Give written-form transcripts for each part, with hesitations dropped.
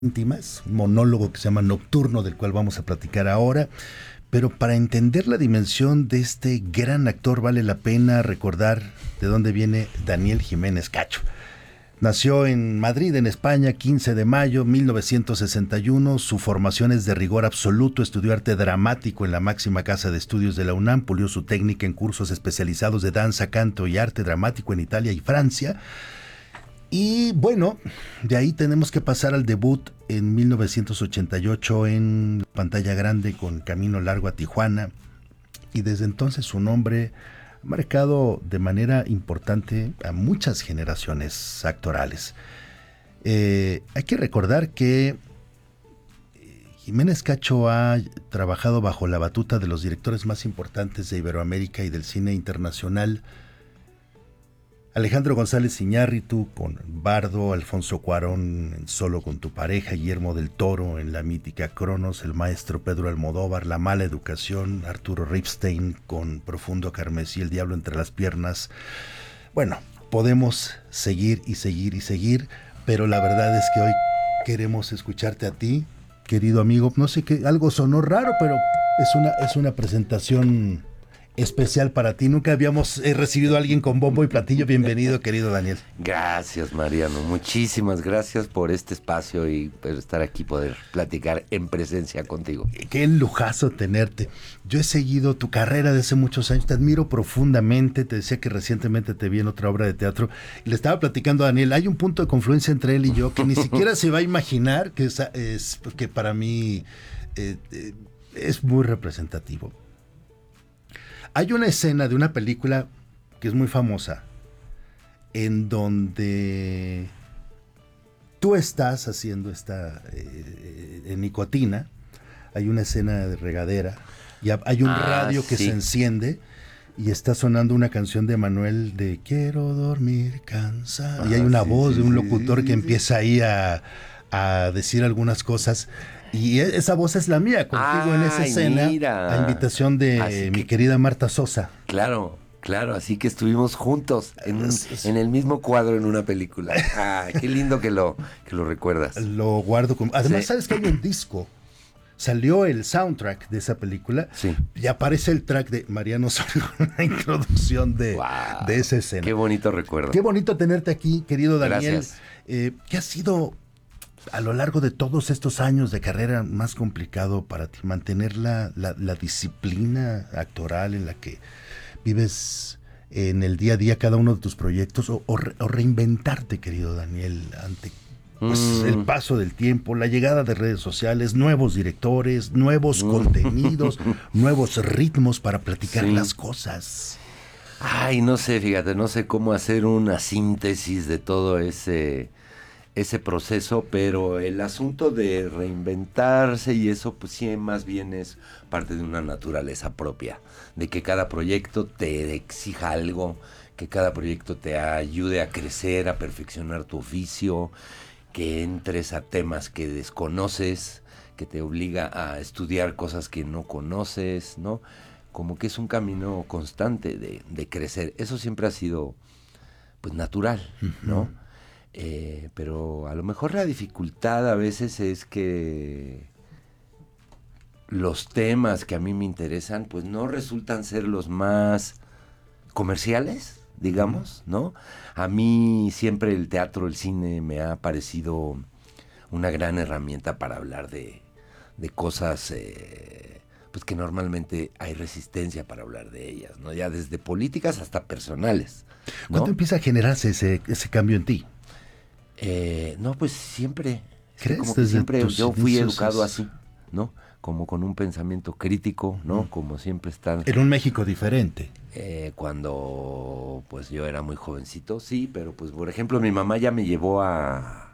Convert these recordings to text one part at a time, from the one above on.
íntimas, un monólogo que se llama Nocturno, del cual vamos a platicar ahora. Pero para entender la dimensión de este gran actor vale la pena recordar de dónde viene Daniel Jiménez Cacho. Nació en Madrid, en España, 15 de mayo de 1961. Su formación es de rigor absoluto. Estudió arte dramático en la máxima casa de estudios de la UNAM. Pulió su técnica en cursos especializados de danza, canto y arte dramático en Italia y Francia. Y bueno, de ahí tenemos que pasar al debut en 1988 en pantalla grande con Camino Largo a Tijuana. Y desde entonces su nombre ha marcado de manera importante a muchas generaciones actorales. Hay que recordar que Jiménez Cacho ha trabajado bajo la batuta de los directores más importantes de Iberoamérica y del cine internacional. Alejandro González Iñárritu con Bardo, Alfonso Cuarón en Solo con tu pareja, Guillermo del Toro en la mítica Cronos, el maestro Pedro Almodóvar, La mala educación, Arturo Ripstein con Profundo Carmesí, El diablo entre las piernas. Bueno, podemos seguir y seguir y seguir, pero la verdad es que hoy queremos escucharte a ti, querido amigo. No sé qué, algo sonó raro, pero es una presentación especial para ti. Nunca habíamos recibido a alguien con bombo y platillo. Bienvenido, querido Daniel. Gracias, Mariano. Muchísimas gracias por este espacio y por estar aquí, poder platicar en presencia contigo. Qué lujazo tenerte. Yo he seguido tu carrera desde hace muchos años, te admiro profundamente. Te decía que recientemente te vi en otra obra de teatro y le estaba platicando a Daniel. Hay un punto de confluencia entre él y yo que ni siquiera se va a imaginar, que para mí es muy representativo. Hay una escena de una película que es muy famosa, en donde tú estás haciendo en Nicotina. Hay una escena de regadera y hay un radio que se enciende y está sonando una canción de Manuel de Quiero dormir cansado. Y hay una voz de un locutor que empieza ahí a decir algunas cosas. Y esa voz es la mía, contigo en esa escena, mira. A invitación de mi querida Marta Sosa. Claro, así que estuvimos juntos en el mismo cuadro en una película. Qué lindo que lo recuerdas. Lo guardo además, ¿sabes que hay un disco? Salió el soundtrack de esa película y aparece el track de Mariano Osorio con la introducción de esa escena. Qué bonito recuerdo. Qué bonito tenerte aquí, querido Daniel. Gracias. ¿Qué ha sido a lo largo de todos estos años de carrera más complicado para ti? Mantener la disciplina actoral en la que vives en el día a día cada uno de tus proyectos, o reinventarte, querido Daniel, ante el paso del tiempo, la llegada de redes sociales, nuevos directores, nuevos contenidos, nuevos ritmos para platicar las cosas. No sé, fíjate, no sé cómo hacer una síntesis de todo ese proceso, pero el asunto de reinventarse y eso, pues sí, más bien es parte de una naturaleza propia, de que cada proyecto te exija algo, que cada proyecto te ayude a crecer, a perfeccionar tu oficio, que entres a temas que desconoces, que te obliga a estudiar cosas que no conoces, ¿no? Como que es un camino constante de crecer. Eso siempre ha sido, pues, natural, ¿no? Pero a lo mejor la dificultad a veces es que los temas que a mí me interesan pues no resultan ser los más comerciales, digamos, ¿no? A mí siempre el teatro, el cine me ha parecido una gran herramienta para hablar de cosas pues que normalmente hay resistencia para hablar de ellas, ¿no? Ya desde políticas hasta personales, ¿no? ¿Cuándo empieza a generarse ese cambio en ti? No, pues siempre. ¿Crees? Como que siempre yo fui educado así, ¿no? Como con un pensamiento crítico, ¿no? Como siempre están. En un México diferente. Cuando pues yo era muy jovencito, sí, pero pues por ejemplo mi mamá ya me llevó a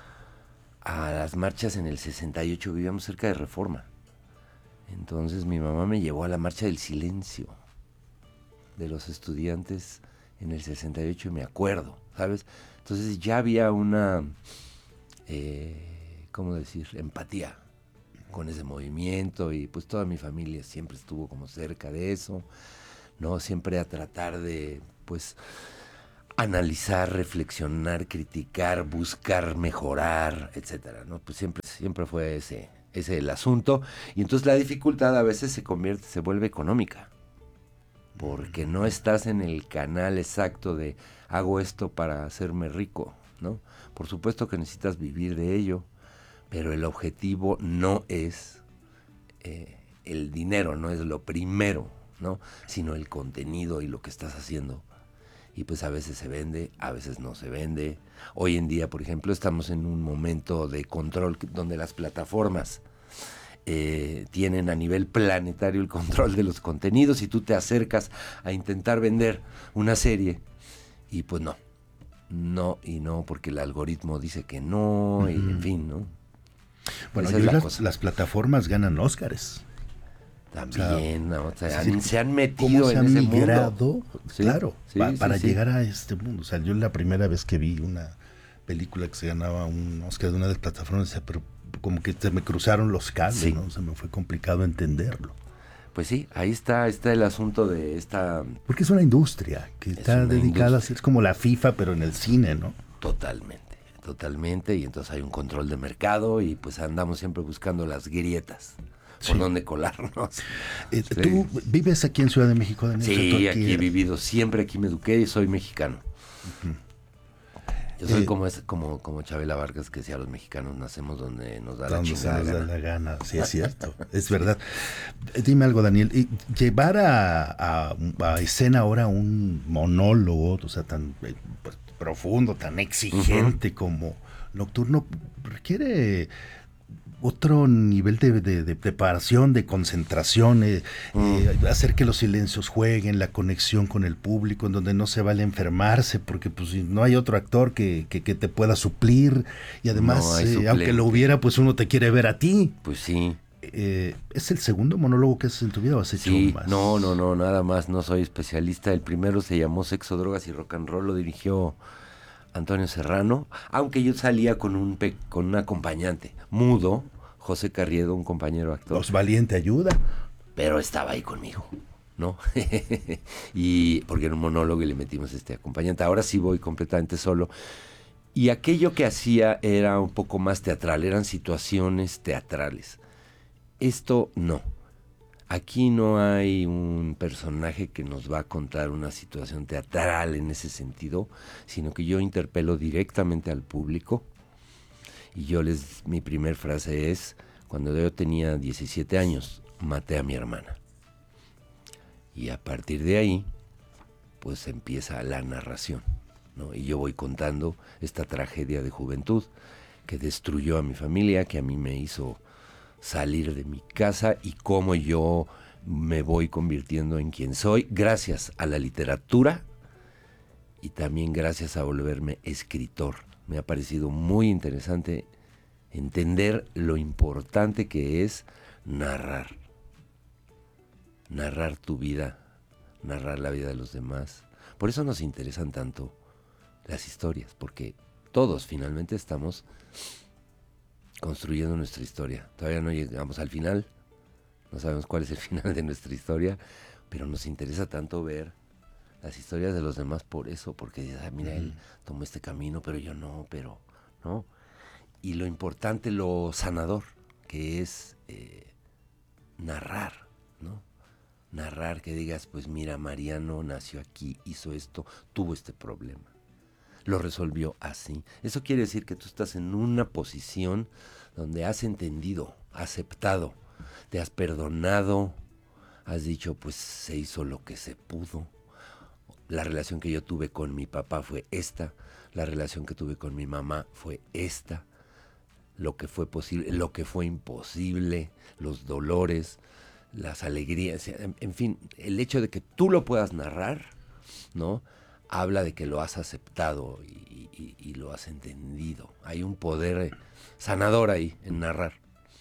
las marchas en el 68, vivíamos cerca de Reforma. Entonces mi mamá me llevó a la marcha del silencio de los estudiantes en el 68 y me acuerdo, ¿sabes? Entonces ya había una, ¿cómo decir?, empatía con ese movimiento, y pues toda mi familia siempre estuvo como cerca de eso, ¿no? Siempre a tratar de, pues, analizar, reflexionar, criticar, buscar mejorar, etcétera, ¿no? Pues siempre fue ese el asunto. Y entonces la dificultad a veces se vuelve económica. Porque no estás en el canal exacto de hago esto para hacerme rico, ¿no? Por supuesto que necesitas vivir de ello, pero el objetivo no es el dinero, no es lo primero, ¿no? Sino el contenido y lo que estás haciendo. Y pues a veces se vende, a veces no se vende. Hoy en día, por ejemplo, estamos en un momento de control donde las plataformas tienen a nivel planetario el control de los contenidos y tú te acercas a intentar vender una serie y pues no, porque el algoritmo dice que no, y en fin, ¿no? Bueno, Esa y es la las plataformas ganan Óscares. También, o sea, se han metido ¿cómo se en han ese migrado? mundo. Claro, Sí, para sí. llegar a este mundo. O sea, yo la primera vez que vi una película que se ganaba un Oscar de una de las plataformas, decía, pero como que se me cruzaron los cables, Sí. ¿no? O sea, me fue complicado entenderlo. Pues sí, ahí está el asunto de esta... Porque es una industria que está dedicada a ser, es como la FIFA, pero en el cine, ¿no? Totalmente, y entonces hay un control de mercado y pues andamos siempre buscando las grietas por donde colarnos. Sí. ¿Tú vives aquí en Ciudad de México, Daniel? Sí, aquí he vivido, siempre aquí me eduqué y soy mexicano. Uh-huh. Yo soy como Chabela Vargas, que decía, los mexicanos nacemos donde nos da la chingada nos gana. da la gana. Sí, es cierto, es verdad. Dime algo, Daniel, llevar a escena ahora un monólogo, o sea, tan pues, profundo, tan exigente como Nocturno, requiere otro nivel de preparación, de concentración, hacer que los silencios jueguen, la conexión con el público, en donde no se vale enfermarse, porque pues no hay otro actor que te pueda suplir, y además, aunque lo hubiera, pues uno te quiere ver a ti. Pues sí. ¿Es el segundo monólogo que haces en tu vida o has hecho más? No, nada más, no soy especialista. El primero se llamó Sexo, Drogas y Rock and Roll, lo dirigió Antonio Serrano, aunque yo salía con un acompañante mudo, José Carriedo, un compañero actor. Los Valiente ayuda. Pero estaba ahí conmigo, ¿no? Y porque era un monólogo y le metimos este acompañante. Ahora sí voy completamente solo. Y aquello que hacía era un poco más teatral, eran situaciones teatrales. Esto no. Aquí no hay un personaje que nos va a contar una situación teatral en ese sentido, sino que yo interpelo directamente al público y mi primer frase es, cuando yo tenía 17 años, maté a mi hermana. Y a partir de ahí, pues empieza la narración, ¿no? Y yo voy contando esta tragedia de juventud que destruyó a mi familia, que a mí me hizo salir de mi casa y cómo yo me voy convirtiendo en quien soy gracias a la literatura y también gracias a volverme escritor. Me ha parecido muy interesante entender lo importante que es narrar tu vida, narrar la vida de los demás. Por eso nos interesan tanto las historias, porque todos finalmente estamos construyendo nuestra historia. Todavía no llegamos al final, no sabemos cuál es el final de nuestra historia, pero nos interesa tanto ver las historias de los demás por eso, porque mira, él tomó este camino, pero yo no, ¿no? Y lo importante, lo sanador, que es narrar, ¿no? Narrar, que digas, pues mira, Mariano nació aquí, hizo esto, tuvo este problema, lo resolvió así. Eso quiere decir que tú estás en una posición donde has entendido, aceptado, te has perdonado, has dicho, pues se hizo lo que se pudo. La relación que yo tuve con mi papá fue esta, la relación que tuve con mi mamá fue esta, lo que fue posible, lo que fue imposible, los dolores, las alegrías, en fin, el hecho de que tú lo puedas narrar, ¿no? Habla de que lo has aceptado y lo has entendido. Hay un poder sanador ahí en narrar.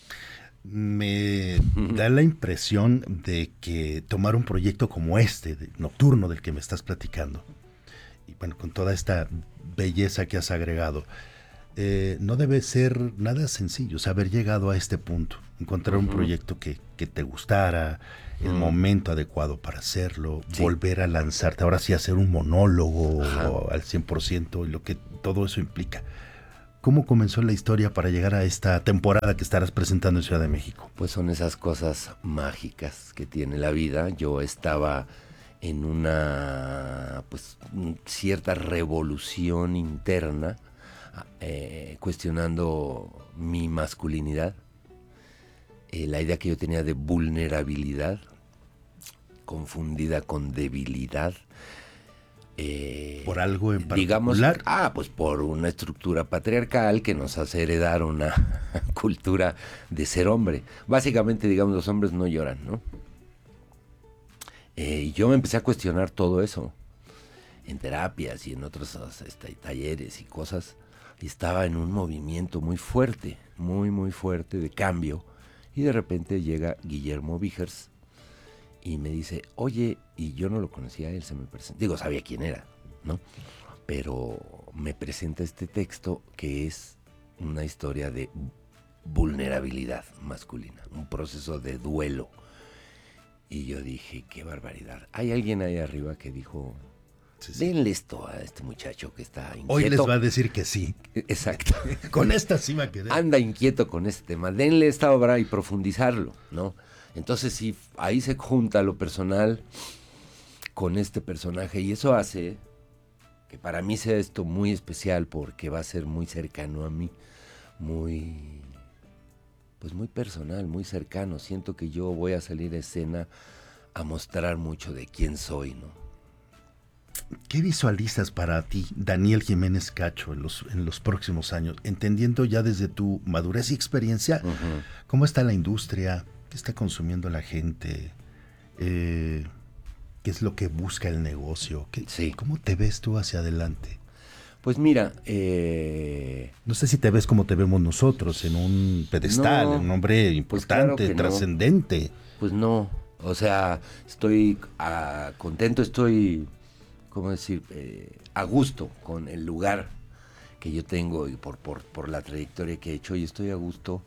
Me da la impresión de que tomar un proyecto como este, de Nocturno, del que me estás platicando, y bueno, con toda esta belleza que has agregado, no debe ser nada sencillo, o sea, haber llegado a este punto, encontrar un proyecto que te gustara, el momento adecuado para hacerlo, volver a lanzarte, ahora sí hacer un monólogo al 100% y lo que todo eso implica. ¿Cómo comenzó la historia para llegar a esta temporada que estarás presentando en Ciudad de México? Pues son esas cosas mágicas que tiene la vida. Yo estaba en una pues cierta revolución interna, cuestionando mi masculinidad, la idea que yo tenía de vulnerabilidad confundida con debilidad. ¿Por algo en digamos, particular? pues por una estructura patriarcal que nos hace heredar una cultura de ser hombre. Básicamente, digamos, los hombres no lloran, ¿no? Y yo me empecé a cuestionar todo eso en terapias y en otros talleres y cosas. Y estaba en un movimiento muy fuerte, muy fuerte de cambio. Y de repente llega Guillermo Vigers y me dice, oye, y yo no lo conocía, él se me presenta, digo, sabía quién era, ¿no? Pero me presenta este texto que es una historia de vulnerabilidad masculina, un proceso de duelo. Y yo dije, qué barbaridad. Hay alguien ahí arriba que dijo, denle esto a este muchacho que está inquieto. Hoy les va a decir que sí. Exacto. Con esta sí va a querer. Anda inquieto con este tema, denle esta obra y profundizarlo, ¿no? Entonces sí, ahí se junta lo personal con este personaje y eso hace que para mí sea esto muy especial porque va a ser muy cercano a mí, muy personal, muy cercano. Siento que yo voy a salir a escena a mostrar mucho de quién soy, ¿no? ¿Qué visualizas para ti, Daniel Jiménez Cacho, en los próximos años? Entendiendo ya desde tu madurez y experiencia, ¿cómo está la industria? ¿Qué está consumiendo la gente? ¿Qué es lo que busca el negocio? ¿Cómo te ves tú hacia adelante? Pues mira, no sé si te ves como te vemos nosotros, en un pedestal, en un hombre importante, pues claro, trascendente. No. Pues no, o sea, estoy contento, estoy, ¿cómo decir? A gusto con el lugar que yo tengo y por la trayectoria que he hecho, y estoy a gusto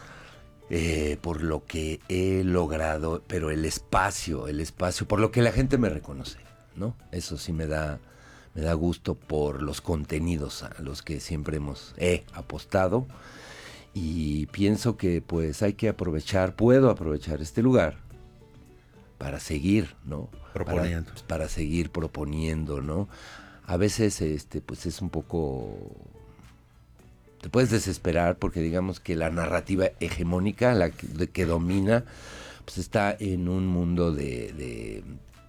por lo que he logrado, pero el espacio, por lo que la gente me reconoce, ¿no? Eso sí me da gusto por los contenidos a los que siempre he apostado, y pienso que pues hay que puedo aprovechar este lugar para seguir, ¿no? Proponiendo. Para seguir proponiendo, ¿no? A veces pues es un poco, te puedes desesperar porque digamos que la narrativa hegemónica, la que domina, pues está en un mundo de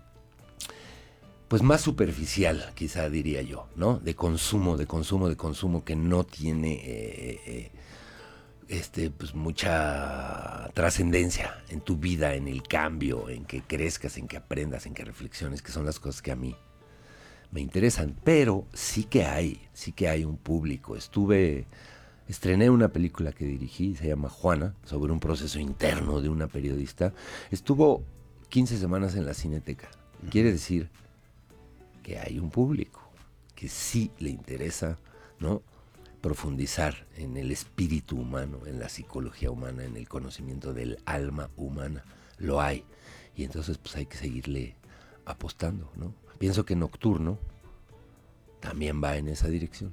pues más superficial, quizá diría yo, ¿no? De consumo, que no tiene pues mucha trascendencia en tu vida, en el cambio, en que crezcas, en que aprendas, en que reflexiones, que son las cosas que a mí me interesan. Pero sí que hay un público. Estrené una película que dirigí, se llama Juana, sobre un proceso interno de una periodista. Estuvo 15 semanas en la Cineteca. Quiere decir que hay un público que sí le interesa, ¿no?, profundizar en el espíritu humano, en la psicología humana, en el conocimiento del alma humana. Lo hay. Y entonces pues hay que seguirle apostando, ¿no? Pienso que Nocturno también va en esa dirección.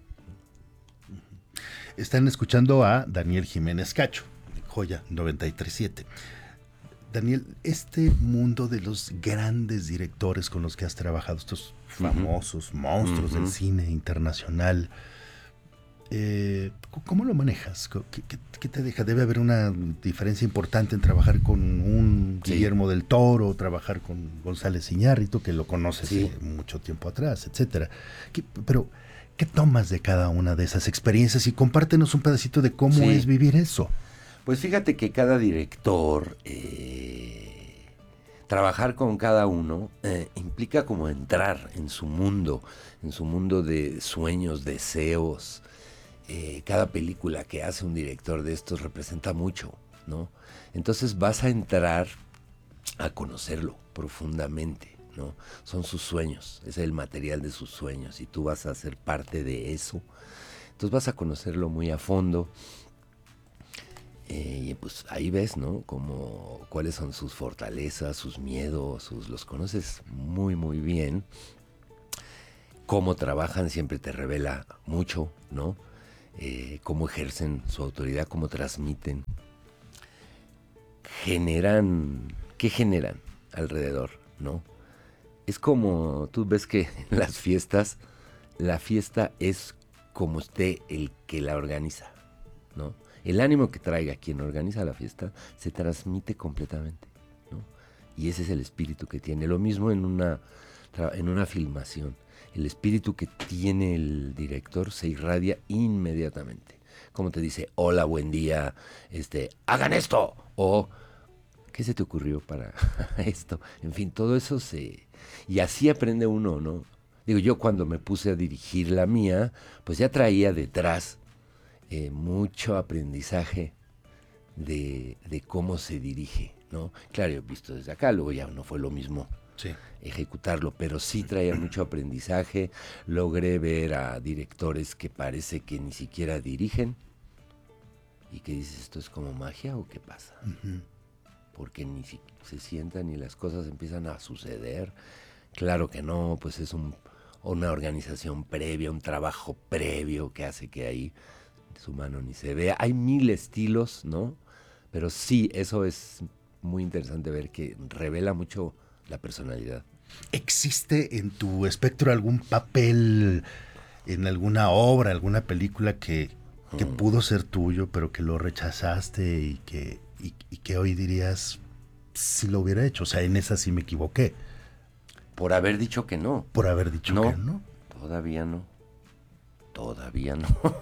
Están escuchando a Daniel Jiménez Cacho, Joya 93.7. Daniel, este mundo de los grandes directores con los que has trabajado, estos famosos monstruos del cine internacional, ¿cómo lo manejas? ¿Qué te deja? Debe haber una diferencia importante en trabajar con un Guillermo del Toro, trabajar con González Iñárritu, que lo conoces mucho tiempo atrás, etcétera. Pero, ¿qué tomas de cada una de esas experiencias? Y compártenos un pedacito de cómo es vivir eso. Pues fíjate que cada director, trabajar con cada uno, implica como entrar en su mundo de sueños, deseos. Cada película que hace un director de estos representa mucho, ¿no? Entonces vas a entrar a conocerlo profundamente, ¿no? Son sus sueños, es el material de sus sueños y tú vas a ser parte de eso, Entonces vas a conocerlo muy a fondo. Y pues ahí ves, ¿no? Como cuáles son sus fortalezas, sus miedos, los conoces muy, muy bien. Cómo trabajan siempre te revela mucho, ¿no? Cómo ejercen su autoridad, cómo transmiten. ¿Qué generan alrededor, ¿no? Es como, tú ves que en las fiestas, la fiesta es como esté el que la organiza, ¿no? El ánimo que traiga quien organiza la fiesta se transmite completamente, ¿no? Y ese es el espíritu que tiene. Lo mismo en una filmación. El espíritu que tiene el director se irradia inmediatamente. Como te dice, hola, buen día, hagan esto, o ¿qué se te ocurrió para esto? En fin, todo eso y así aprende uno, ¿no? Digo, yo cuando me puse a dirigir la mía, pues ya traía detrás mucho aprendizaje de cómo se dirige, ¿no? Claro, yo he visto desde acá, luego ya no fue lo mismo ejecutarlo, pero sí traía mucho aprendizaje. Logré ver a directores que parece que ni siquiera dirigen y que dices, ¿esto es como magia o qué pasa? Uh-huh. Porque ni se sientan y las cosas empiezan a suceder. Claro que no, pues es una organización previa, un trabajo previo que hace que ahí su mano ni se vea. Hay 1000 estilos, ¿no? Pero sí, eso es muy interesante ver que revela mucho la personalidad. ¿Existe en tu espectro algún papel en alguna obra, alguna película que pudo ser tuyo, pero que lo rechazaste y que hoy dirías, si lo hubiera hecho? O sea, en esa sí me equivoqué. Por haber dicho que no. Por haber dicho que no. Todavía no. Todavía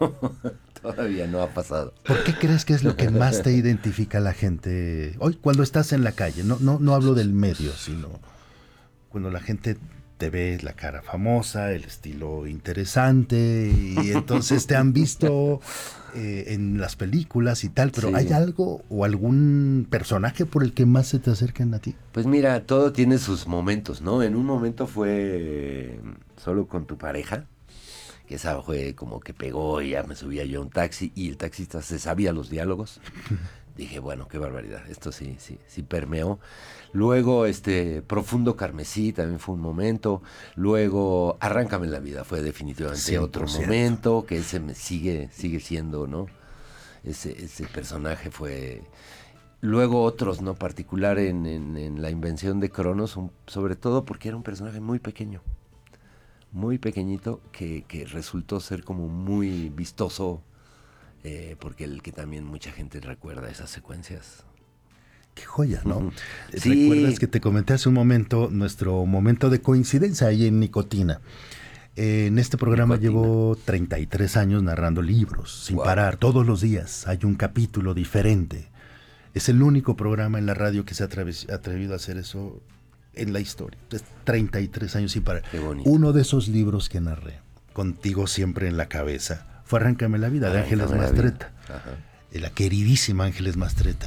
no ha pasado. ¿Por qué crees que es lo que más te identifica a la gente hoy cuando estás en la calle? No hablo del medio, sino cuando la gente te ve la cara famosa, el estilo interesante, y entonces te han visto en las películas y tal, pero sí. ¿Hay algo o algún personaje por el que más se te acercan a ti? Pues mira, todo tiene sus momentos, ¿no? En un momento fue solo con tu pareja, que esa fue como que pegó y ya me subía yo a un taxi y el taxista se sabía los diálogos. Dije, bueno, qué barbaridad, esto sí permeó. Luego, Profundo Carmesí también fue un momento. Luego, Arráncame la vida fue definitivamente 100%. Otro momento, que ese me sigue siendo, ¿no? Ese personaje fue... Luego otros, ¿no? Particular en La invención de Cronos, sobre todo porque era un personaje muy pequeño. Muy pequeñito, que resultó ser como muy vistoso, porque el que también mucha gente recuerda esas secuencias. Qué joya, ¿no? Uh-huh. Sí. ¿Recuerdas que te comenté hace un momento nuestro momento de coincidencia ahí en Nicotina? En este programa llevo 33 años narrando libros, sin parar, todos los días hay un capítulo diferente. Es el único programa en la radio que se ha atrevido a hacer eso en la historia. Es 33 años sin parar. Qué bonito. Uno de esos libros que narré, contigo siempre en la cabeza, fue Arráncame la vida, de Ángeles Mastretta. La queridísima Ángeles Mastretta.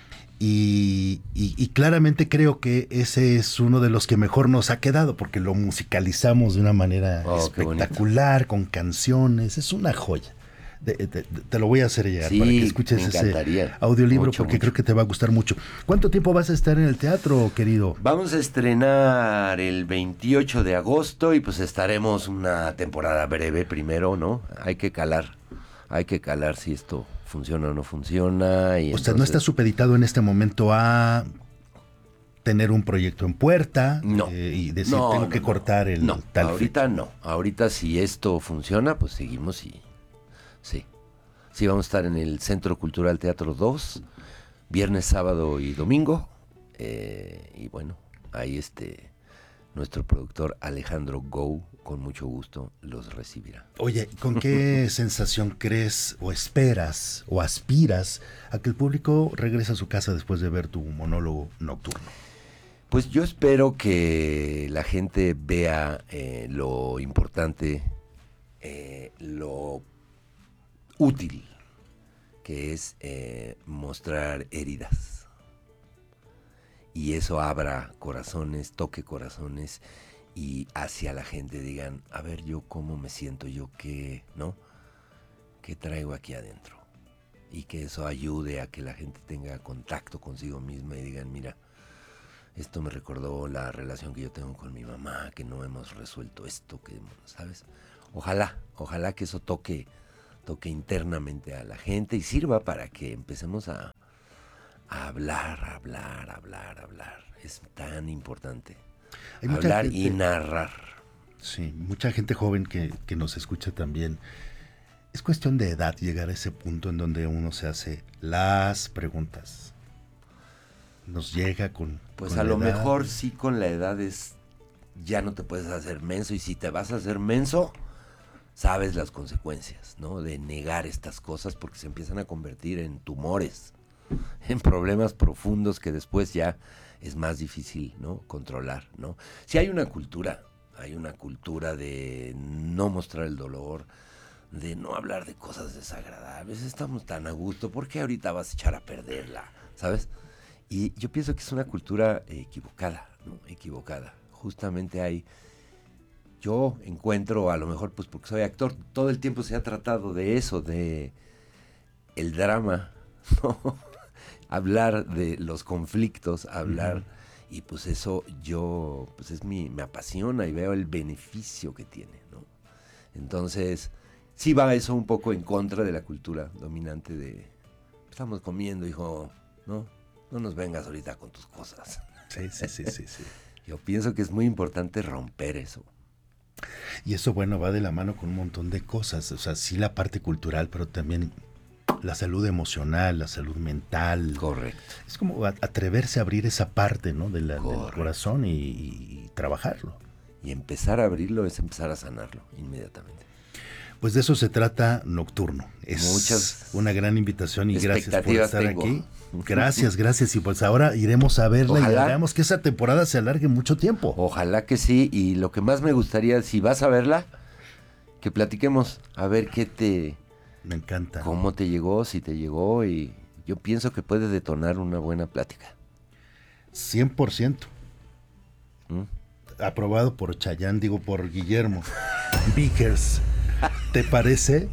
Y claramente creo que ese es uno de los que mejor nos ha quedado, porque lo musicalizamos de una manera espectacular, con canciones. Es una joya. Te lo voy a hacer llegar para que escuches ese audiolibro, porque creo que te va a gustar mucho. ¿Cuánto tiempo vas a estar en el teatro, querido? Vamos a estrenar el 28 de agosto y pues estaremos una temporada breve primero, ¿no? Hay que calar si esto funciona o no funciona. Y ¿Usted no está supeditado en este momento a tener un proyecto en puerta? No. Y decir, tengo que cortar el tal ahorita no. Ahorita si esto funciona, pues seguimos y... Sí, vamos a estar en el Centro Cultural Teatro 2, viernes, sábado y domingo. Y bueno, ahí nuestro productor Alejandro Gou, con mucho gusto, los recibirá. Oye, ¿con qué sensación crees o esperas o aspiras a que el público regrese a su casa después de ver tu monólogo nocturno? Pues yo espero que la gente vea lo importante, lo útil que es mostrar heridas, y eso abra corazones, toque corazones, y hacia la gente digan, a ver, yo cómo me siento, yo qué, ¿no? qué traigo aquí adentro. Y que eso ayude a que la gente tenga contacto consigo misma y digan, mira, esto me recordó la relación que yo tengo con mi mamá, que no hemos resuelto esto, que, ¿sabes? Ojalá que eso toque internamente a la gente y sirva para que empecemos a hablar. Es tan importante. Hablar y narrar. Sí, mucha gente joven que nos escucha también. Es cuestión de edad llegar a ese punto en donde uno se hace las preguntas. Nos llega con... Pues con a lo edad. mejor sí con la edad ya no te puedes hacer menso, y si te vas a hacer menso, sabes las consecuencias, ¿no? De negar estas cosas, porque se empiezan a convertir en tumores, en problemas profundos que después ya es más difícil, ¿no? Controlar, ¿no? Si hay una cultura de no mostrar el dolor, de no hablar de cosas desagradables. Estamos tan a gusto, ¿por qué ahorita vas a echar a perderla? ¿Sabes? Y yo pienso que es una cultura equivocada, ¿no? Equivocada. Justamente yo encuentro, a lo mejor pues porque soy actor, todo el tiempo se ha tratado de eso, de el drama, ¿no? Hablar de los conflictos, hablar, y pues eso pues me apasiona y veo el beneficio que tiene, ¿no? Entonces, sí va eso un poco en contra de la cultura dominante de, estamos comiendo, hijo, no nos vengas ahorita con tus cosas. Sí. Yo pienso que es muy importante romper eso. Y eso, bueno, va de la mano con un montón de cosas. O sea, sí la parte cultural, pero también la salud emocional, la salud mental. Correcto. Es como atreverse a abrir esa parte, ¿no? Del corazón y trabajarlo. Y empezar a abrirlo es empezar a sanarlo inmediatamente. Pues de eso se trata Nocturno. Es una gran invitación y gracias por estar aquí. Gracias. Y pues ahora iremos a verla. Ojalá, y hagamos que esa temporada se alargue mucho tiempo. Ojalá que sí. Y lo que más me gustaría, si vas a verla, que platiquemos a ver Me encanta. Cómo te llegó, si te llegó. Y yo pienso que puede detonar una buena plática. 100%. Aprobado por Chayanne, por Guillermo Vickers. ¿Te parece?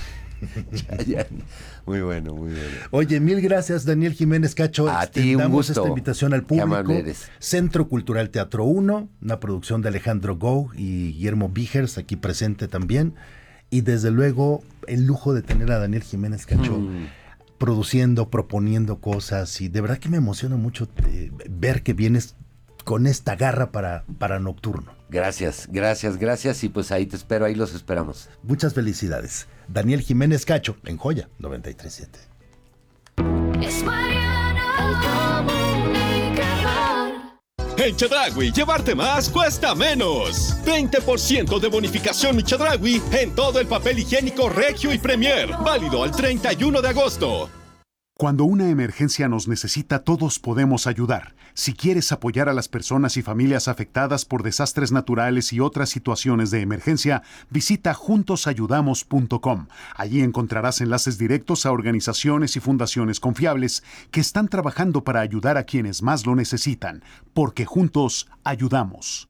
Muy bueno. Oye, mil gracias, Daniel Jiménez Cacho. A ti un gusto. Esta invitación al público. Qué amable eres. Centro Cultural Teatro 1, una producción de Alejandro Gou y Guillermo Vickers, aquí presente también. Y desde luego, el lujo de tener a Daniel Jiménez Cacho produciendo, proponiendo cosas. Y de verdad que me emociona mucho ver que vienes con esta garra para Nocturno. Gracias. Y pues ahí te espero, ahí los esperamos. Muchas felicidades. Daniel Jiménez Cacho, en Joya 93.7. Es Mariana el comunicador. En Chedraui, llevarte más cuesta menos. 20% de bonificación en Chedraui en todo el papel higiénico Regio y Premier. Válido al 31 de agosto. Cuando una emergencia nos necesita, todos podemos ayudar. Si quieres apoyar a las personas y familias afectadas por desastres naturales y otras situaciones de emergencia, visita juntosayudamos.com. Allí encontrarás enlaces directos a organizaciones y fundaciones confiables que están trabajando para ayudar a quienes más lo necesitan, porque juntos ayudamos.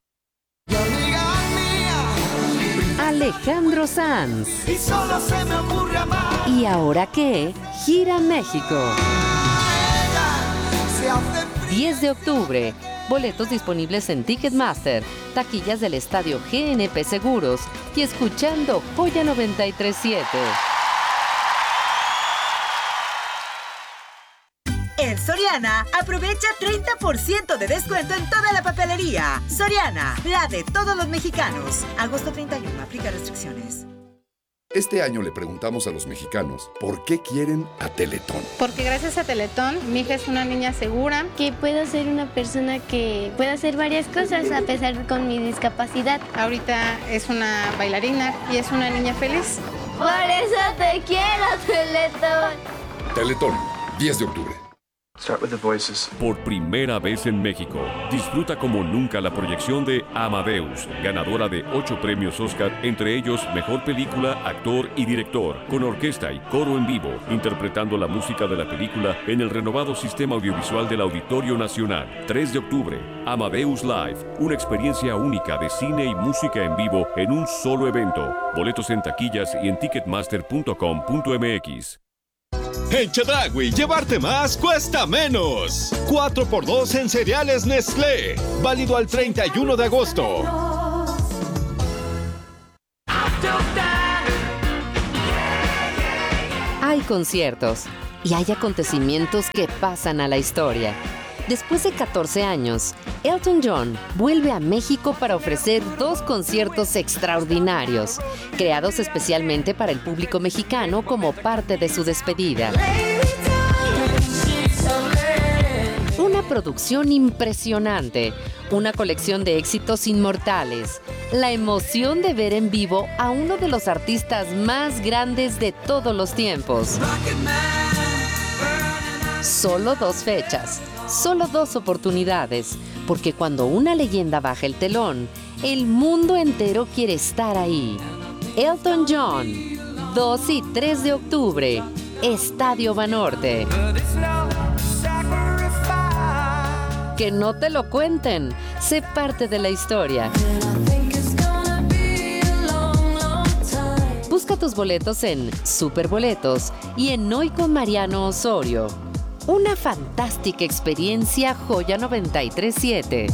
Alejandro Sanz. Y solo se me ocurre amar. ¿Y ahora qué? Gira México. 10 de octubre. Boletos disponibles en Ticketmaster, taquillas del estadio GNP Seguros y escuchando Joya 93.7. En Soriana, aprovecha 30% de descuento en toda la papelería. Soriana, la de todos los mexicanos. Agosto 31, aplica restricciones. Este año le preguntamos a los mexicanos por qué quieren a Teletón. Porque gracias a Teletón, mi hija es una niña segura. Que puedo ser una persona que pueda hacer varias cosas a pesar con mi discapacidad. Ahorita es una bailarina y es una niña feliz. Por eso te quiero, Teletón. Teletón, 10 de octubre. Por primera vez en México, disfruta como nunca la proyección de Amadeus, ganadora de 8 premios Oscar, entre ellos Mejor Película, Actor y Director, con orquesta y coro en vivo, interpretando la música de la película en el renovado sistema audiovisual del Auditorio Nacional. 3 de octubre, Amadeus Live, una experiencia única de cine y música en vivo en un solo evento. Boletos en taquillas y en ticketmaster.com.mx. En Chedraui, llevarte más cuesta menos. 4x2 en cereales Nestlé. Válido al 31 de agosto. Hay conciertos y hay acontecimientos que pasan a la historia. Después de 14 años, Elton John vuelve a México para ofrecer 2 conciertos extraordinarios, creados especialmente para el público mexicano como parte de su despedida. Una producción impresionante, una colección de éxitos inmortales, la emoción de ver en vivo a uno de los artistas más grandes de todos los tiempos. Solo 2 fechas. Solo 2 oportunidades, porque cuando una leyenda baja el telón, el mundo entero quiere estar ahí. Elton John, 2 y 3 de octubre, Estadio Banorte. Que no te lo cuenten, sé parte de la historia. Busca tus boletos en Superboletos y en Hoy con Mariano Osorio. Una fantástica experiencia Joya 93.7.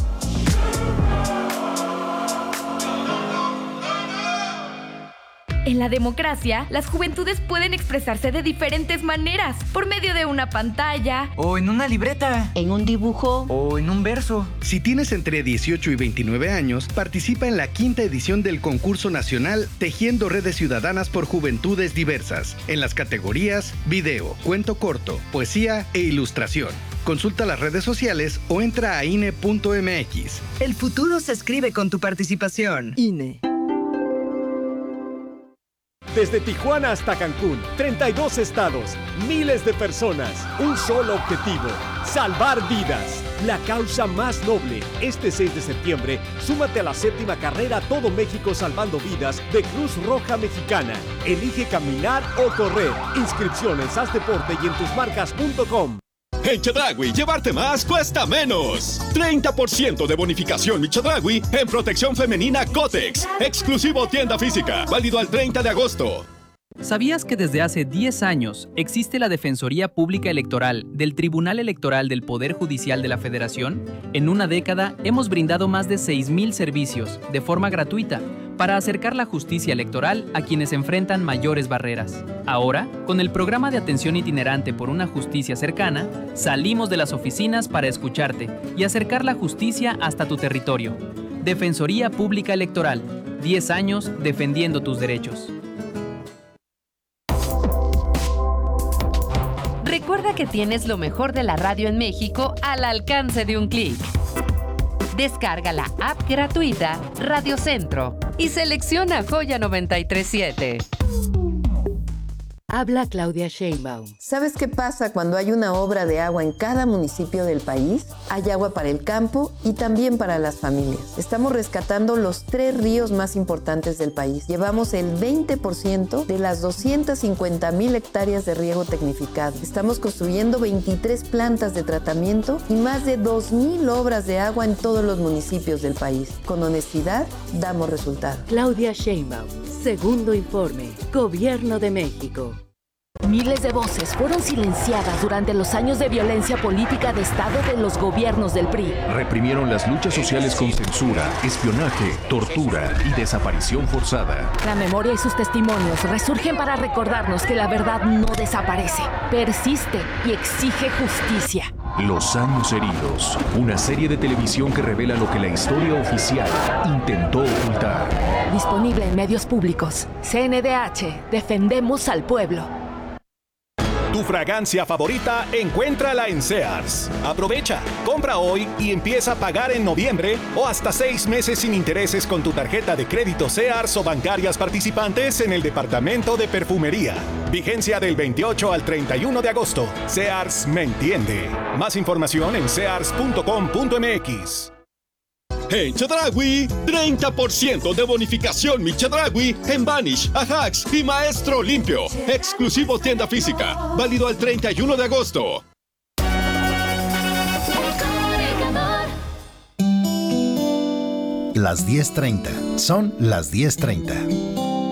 En la democracia, las juventudes pueden expresarse de diferentes maneras, por medio de una pantalla, o en una libreta, en un dibujo, o en un verso. Si tienes entre 18 y 29 años, participa en la 5ª edición del concurso nacional Tejiendo Redes Ciudadanas por Juventudes Diversas, en las categorías video, cuento corto, poesía e ilustración. Consulta las redes sociales o entra a INE.mx. El futuro se escribe con tu participación. INE. Desde Tijuana hasta Cancún, 32 estados, miles de personas, un solo objetivo, salvar vidas. La causa más noble. Este 6 de septiembre, súmate a la 7ª carrera Todo México Salvando Vidas de Cruz Roja Mexicana. Elige caminar o correr. Inscripción en sasdeporte y en tusmarcas.com. En Chedraui, llevarte más cuesta menos. 30% de bonificación en Chedraui en protección femenina Cotex. Exclusivo tienda física. Válido al 30 de agosto. ¿Sabías que desde hace 10 años existe la Defensoría Pública Electoral del Tribunal Electoral del Poder Judicial de la Federación? En una década hemos brindado más de 6,000 servicios de forma gratuita para acercar la justicia electoral a quienes enfrentan mayores barreras. Ahora, con el programa de atención itinerante por una justicia cercana, salimos de las oficinas para escucharte y acercar la justicia hasta tu territorio. Defensoría Pública Electoral, 10 años defendiendo tus derechos. Recuerda que tienes lo mejor de la radio en México al alcance de un clic. Descarga la app gratuita Radio Centro y selecciona Joya 93.7. Habla Claudia Sheinbaum. ¿Sabes qué pasa cuando hay una obra de agua en cada municipio del país? Hay agua para el campo y también para las familias. Estamos rescatando los 3 ríos más importantes del país. Llevamos el 20% de las 250,000 hectáreas de riego tecnificado. Estamos construyendo 23 plantas de tratamiento y más de 2,000 obras de agua en todos los municipios del país. Con honestidad, damos resultados. Claudia Sheinbaum. Segundo informe. Gobierno de México. Miles de voces fueron silenciadas durante los años de violencia política de Estado de los gobiernos del PRI. Reprimieron las luchas sociales con censura, espionaje, tortura y desaparición forzada. La memoria y sus testimonios resurgen para recordarnos que la verdad no desaparece, persiste y exige justicia. Los años heridos, una serie de televisión que revela lo que la historia oficial intentó ocultar. Disponible en medios públicos. CNDH, defendemos al pueblo. Tu Tu fragancia favorita, encuéntrala en Sears. Aprovecha, compra hoy y empieza a pagar en noviembre o hasta 6 meses sin intereses con tu tarjeta de crédito Sears o bancarias participantes en el departamento de perfumería. Vigencia del 28 al 31 de agosto. Sears me entiende. Más información en sears.com.mx. En Chedraui, 30% de bonificación Mi Chedraui en Vanish, Ajax y Maestro Limpio. Exclusivo tienda física. Válido al 31 de agosto. Las 10:30. Son las 10:30.